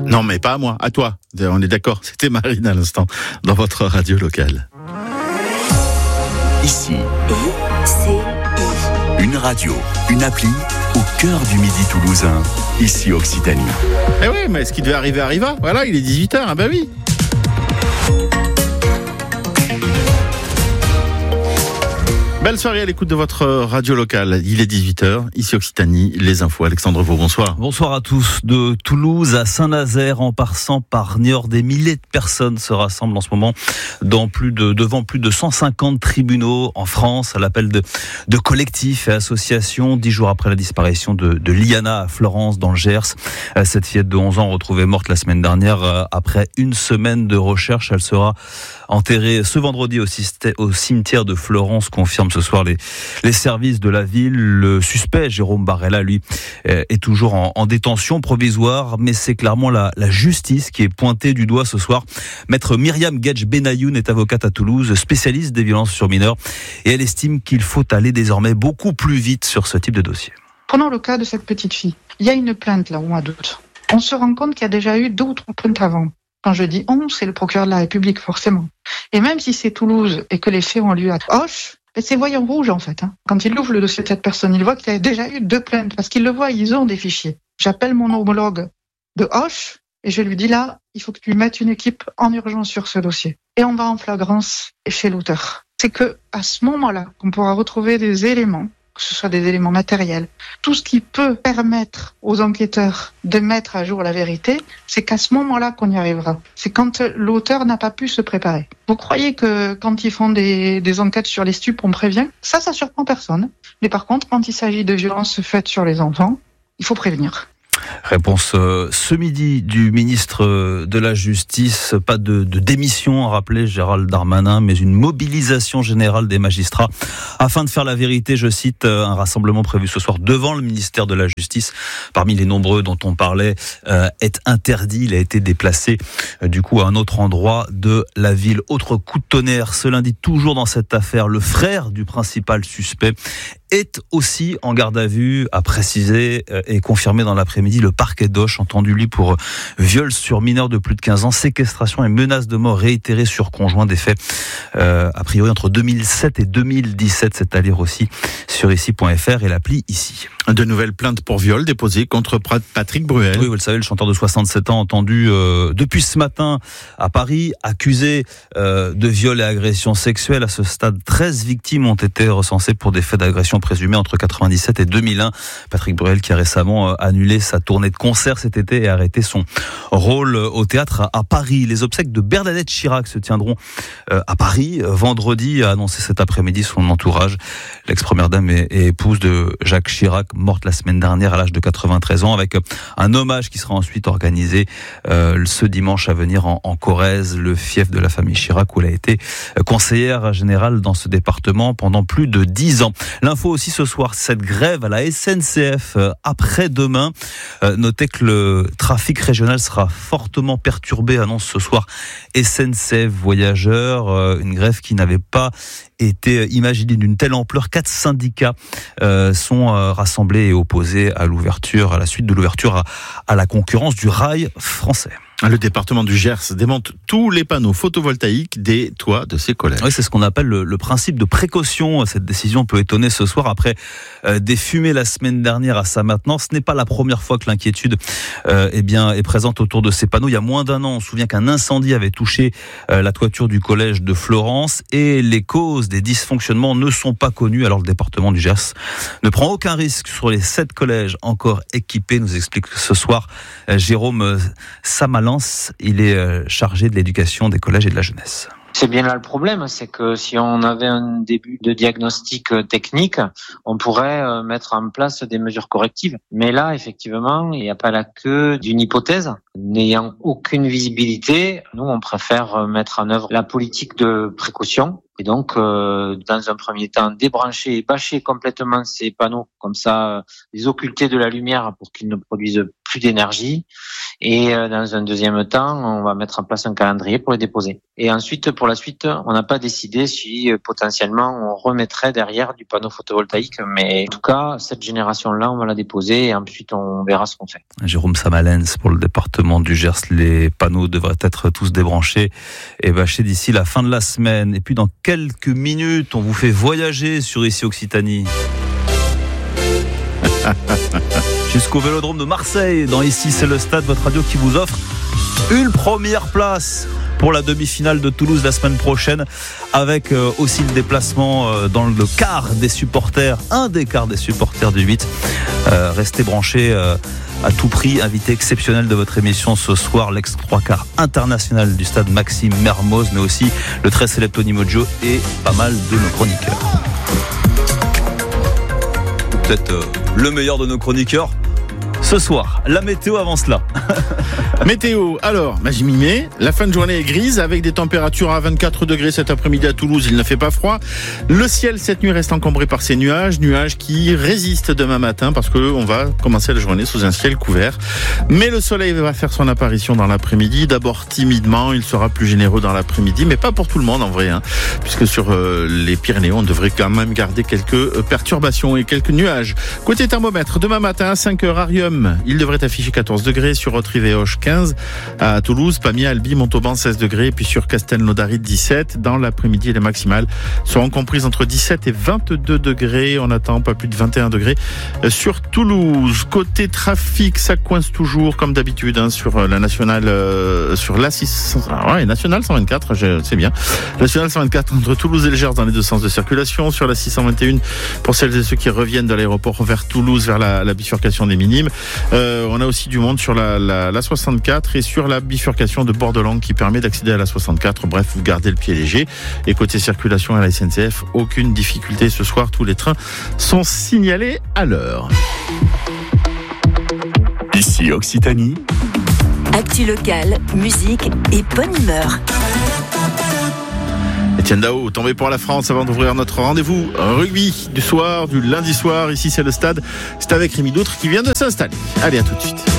Non, mais pas à moi, à toi. On est d'accord, c'était Marine à l'instant, dans votre radio locale. Ici, une radio, une appli, au cœur du Midi toulousain, ici Occitanie. Eh oui, mais ce qui devait arriver arriva. Voilà, il est 18h, ah bah oui. Belle soirée à l'écoute de votre radio locale. Il est 18h, ici Occitanie, les infos. Alexandre Vaux, bonsoir. Bonsoir à tous. De Toulouse à Saint-Nazaire, en passant par Niort, des milliers de personnes se rassemblent en ce moment devant plus de 150 tribunaux en France, à l'appel de collectifs et associations, 10 jours après la disparition de Liana à Florence, dans le Gers. Cette fillette de 11 ans retrouvée morte la semaine dernière après une semaine de recherche. Elle sera enterrée ce vendredi au cimetière de Florence, confirme ce soir les services de la ville. Le suspect, Jérôme Barella, lui, est toujours en détention provisoire, mais c'est clairement la justice qui est pointée du doigt ce soir. Maître Myriam Gedj-Benayoun est avocate à Toulouse, spécialiste des violences sur mineurs, et elle estime qu'il faut aller désormais beaucoup plus vite sur ce type de dossier. Prenons le cas de cette petite fille. Il y a une plainte là au mois d'août. On se rend compte qu'il y a déjà eu 2 ou 3 plaintes avant. Quand je dis on, c'est le procureur de la République, forcément. Et même si c'est Toulouse et que les faits ont lieu à Auch, c'est voyant rouge en fait. Quand il ouvre le dossier de cette personne, il voit qu'il y a déjà eu 2 plaintes, parce qu'ils le voient, ils ont des fichiers. J'appelle mon homologue de Auch et je lui dis là, il faut que tu mettes une équipe en urgence sur ce dossier. Et on va en flagrance chez l'auteur. C'est que à ce moment-là, qu'on pourra retrouver des éléments, que ce soit des éléments matériels, tout ce qui peut permettre aux enquêteurs de mettre à jour la vérité, c'est qu'à ce moment-là qu'on y arrivera. C'est quand l'auteur n'a pas pu se préparer. Vous croyez que quand ils font des enquêtes sur les stupes, on prévient ? Ça surprend personne. Mais par contre, quand il s'agit de violences faites sur les enfants, il faut prévenir. Réponse ce midi du ministre de la Justice. Pas de démission, a rappelé Gérald Darmanin, mais une mobilisation générale des magistrats afin de faire la vérité. Je cite, un rassemblement prévu ce soir devant le ministère de la Justice, parmi les nombreux dont on parlait, est interdit. Il a été déplacé du coup à un autre endroit de la ville. Autre coup de tonnerre ce lundi, toujours dans cette affaire, le frère du principal suspect est aussi en garde à vue, a précisé et confirmé dans l'après-midi le parquet d'Auch, entendu lui pour viol sur mineur de plus de 15 ans, séquestration et menace de mort réitérée sur conjoint, des faits a priori entre 2007 et 2017. C'est à lire aussi sur ici.fr et l'appli Ici. De nouvelles plaintes pour viol déposées contre Patrick Bruel. Oui, vous le savez, le chanteur de 67 ans entendu depuis ce matin à Paris, accusé de viol et agression sexuelle. À ce stade, 13 victimes ont été recensées pour des faits d'agression présumée entre 97 et 2001. Patrick Bruel qui a récemment annulé sa tournée de concert cet été et arrêté son rôle au théâtre à Paris. Les obsèques de Bernadette Chirac se tiendront à Paris vendredi, a annoncé cet après-midi son entourage. L'ex-première dame et épouse de Jacques Chirac, morte la semaine dernière à l'âge de 93 ans, avec un hommage qui sera ensuite organisé ce dimanche à venir en Corrèze, le fief de la famille Chirac, où elle a été conseillère générale dans ce département pendant plus de 10 ans. L'info aussi ce soir, cette grève à la SNCF après-demain. Notez que le trafic régional sera fortement perturbé, annonce ce soir SNCF Voyageurs, une grève qui n'avait pas été imaginée d'une telle ampleur. 4 syndicats sont rassemblés et opposés à la suite de l'ouverture à la concurrence du rail français. Le département du Gers démonte tous les panneaux photovoltaïques des toits de ses collèges. Oui, c'est ce qu'on appelle le principe de précaution. Cette décision peut étonner ce soir après des fumées la semaine dernière à sa maintenance. Ce n'est pas la première fois que l'inquiétude est présente autour de ces panneaux. Il y a moins d'un an, on se souvient qu'un incendie avait touché la toiture du collège de Florence et les causes des dysfonctionnements ne sont pas connues. Alors le département du Gers ne prend aucun risque sur les 7 collèges encore équipés, nous explique ce soir Jérôme Samalans. Il est chargé de l'éducation des collèges et de la jeunesse. C'est bien là le problème, c'est que si on avait un début de diagnostic technique, on pourrait mettre en place des mesures correctives. Mais là, effectivement, il n'y a pas la queue d'une hypothèse. N'ayant aucune visibilité, nous, on préfère mettre en œuvre la politique de précaution. Et donc, dans un premier temps, débrancher et bâcher complètement ces panneaux, comme ça, les occulter de la lumière pour qu'ils ne produisent plus d'énergie. Et dans un deuxième temps, on va mettre en place un calendrier pour les déposer. Et ensuite, pour la suite, on n'a pas décidé si potentiellement on remettrait derrière du panneau photovoltaïque. Mais en tout cas, cette génération-là, on va la déposer et ensuite on verra ce qu'on fait. Jérôme Samalens, pour le département du Gers, les panneaux devraient être tous débranchés et bâchés d'ici la fin de la semaine. Et puis dans quelques minutes, on vous fait voyager sur Ici Occitanie. Jusqu'au Vélodrome de Marseille. Dans Ici c'est le stade, votre radio qui vous offre une première place pour la demi-finale de Toulouse la semaine prochaine, avec aussi le déplacement dans le quart des supporters, un des quarts des supporters du 8. Restez branchés à tout prix. Invité exceptionnel de votre émission ce soir, l'ex-3 quarts international du stade Maxime Mermoz, mais aussi le très célèbre Tony Mojo et pas mal de nos chroniqueurs. Peut-être le meilleur de nos chroniqueurs ce soir. La météo avant cela. Météo, alors, j'ai m'y mets. La fin de journée est grise avec des températures à 24 degrés cet après-midi à Toulouse. Il ne fait pas froid. Le ciel cette nuit reste encombré par ces nuages qui résistent demain matin parce qu'on va commencer la journée sous un ciel couvert. Mais le soleil va faire son apparition dans l'après-midi. D'abord timidement, il sera plus généreux dans l'après-midi, mais pas pour tout le monde en vrai, puisque sur les Pyrénées, on devrait quand même garder quelques perturbations et quelques nuages. Côté thermomètre, demain matin à 5h, Arium, il devrait afficher 14 degrés, sur Haute-Rive-et-Auch 15, à Toulouse, Pamiers, Albi, Montauban 16 degrés, et puis sur Castelnaudary 17. Dans l'après-midi, les maximales seront comprises entre 17 et 22 degrés. On attend pas plus de 21 degrés sur Toulouse. Côté trafic, ça coince toujours comme d'habitude sur la nationale, sur la 6, nationale 124, c'est bien. Nationale 124 entre Toulouse et le Gers dans les deux sens de circulation. Sur la 621 pour celles et ceux qui reviennent de l'aéroport vers Toulouse, vers la bifurcation des Minimes. On a aussi du monde sur la 64 et sur la bifurcation de Bordelangue qui permet d'accéder à la 64. Bref, vous gardez le pied léger. Et côté circulation à la SNCF, aucune difficulté ce soir. Tous les trains sont signalés à l'heure. Ici Occitanie. Actu locale, musique et bonne humeur. Etienne Dao, tombé pour la France avant d'ouvrir notre rendez-vous rugby du lundi soir. Ici, c'est le stade. C'est avec Rémi Doutre qui vient de s'installer. Allez, à tout de suite.